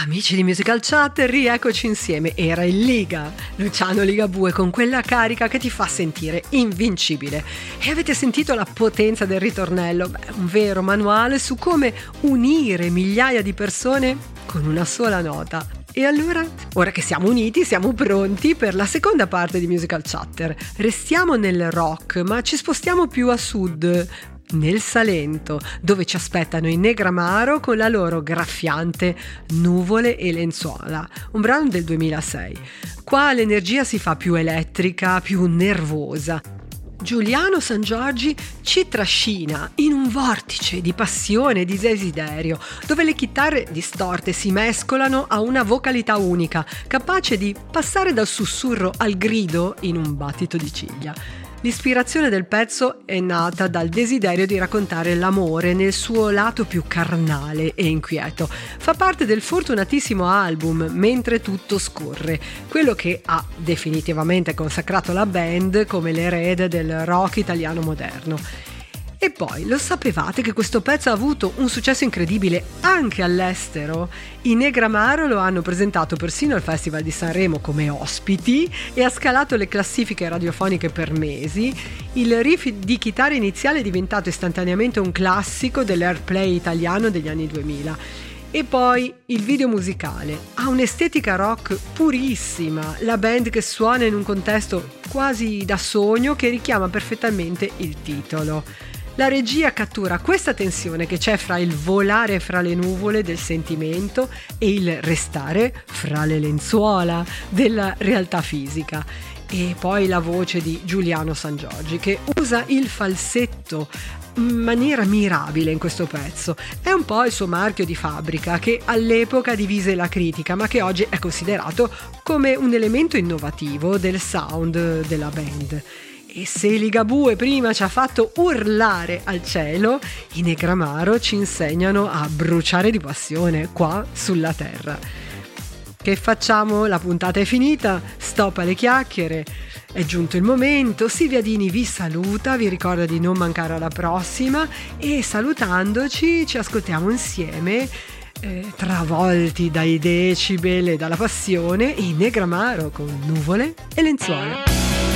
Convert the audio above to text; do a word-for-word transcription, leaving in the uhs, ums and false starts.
Amici di Musical Chat, rieccoci insieme. Era in Liga, Luciano Ligabue, con quella carica che ti fa sentire invincibile. E avete sentito la potenza del ritornello? Beh, un vero manuale su come unire migliaia di persone con una sola nota. E allora, ora che siamo uniti, siamo pronti per la seconda parte di Musical Chatter. Restiamo nel rock, ma ci spostiamo più a sud, nel Salento, dove ci aspettano i Negramaro con la loro graffiante Nuvole e lenzuola, un brano del duemilasei. Qua l'energia si fa più elettrica, più nervosa. Giuliano Sangiorgi ci trascina in un vortice di passione e di desiderio, dove le chitarre distorte si mescolano a una vocalità unica, capace di passare dal sussurro al grido in un battito di ciglia. L'ispirazione del pezzo è nata dal desiderio di raccontare l'amore nel suo lato più carnale e inquieto. Fa parte del fortunatissimo album Mentre tutto scorre, quello che ha definitivamente consacrato la band come l'erede del rock italiano moderno. E poi, lo sapevate che questo pezzo ha avuto un successo incredibile anche all'estero? I Negramaro lo hanno presentato persino al Festival di Sanremo come ospiti e ha scalato le classifiche radiofoniche per mesi. Il riff di chitarra iniziale è diventato istantaneamente un classico dell'airplay italiano degli anni duemila. E poi il video musicale ha un'estetica rock purissima, la band che suona in un contesto quasi da sogno che richiama perfettamente il titolo. La regia cattura questa tensione che c'è fra il volare fra le nuvole del sentimento e il restare fra le lenzuola della realtà fisica. E poi la voce di Giuliano Sangiorgi che usa il falsetto in maniera mirabile in questo pezzo. È un po' il suo marchio di fabbrica che all'epoca divise la critica, ma che oggi è considerato come un elemento innovativo del sound della band. E se Ligabue prima ci ha fatto urlare al cielo, i Negramaro ci insegnano a bruciare di passione qua sulla terra. Che facciamo? La puntata è finita, stop alle chiacchiere, è giunto il momento. Silvia Dini vi saluta, vi ricorda di non mancare alla prossima e salutandoci ci ascoltiamo insieme, eh, travolti dai decibel e dalla passione, i Negramaro con Nuvole e lenzuola.